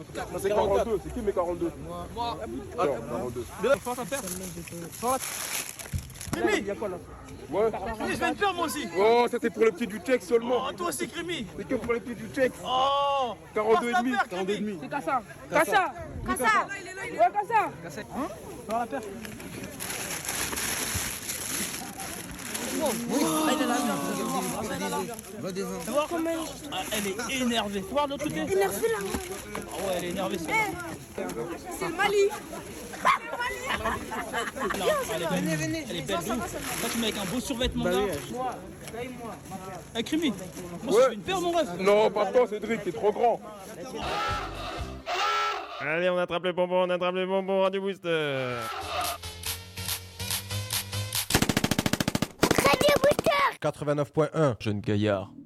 C'est 42, c'est qui mes 42? Moi. Alors, 42. Force à faire. Crémy, il y a quoi là? Ouais. Je vais te faire moi aussi. Oh, ça c'est pour le petit du Tchèque seulement. Oh, toi aussi Crémy. C'est que pour le petit du Tchèque. Oh, 42 et demi. 42 et demi. C'est Kassa. Kassa. Kassa. Ouais, Kassa. Hein? Faire la paire. Tu vois comment elle est énervée. Tu vois de l'autre côté? Énervé là. Ah ouais, elle est énervée. C'est le Mali. Venez. Elle est belle. Là, tu mets avec un beau survêtement là. Eh Crémy, moi je fais une paire mon ref. Non, pas toi, Cédric, t'es trop grand. Allez, on attrape les bonbons, Radio Booster. Radio Booster 89.1, jeune gaillard.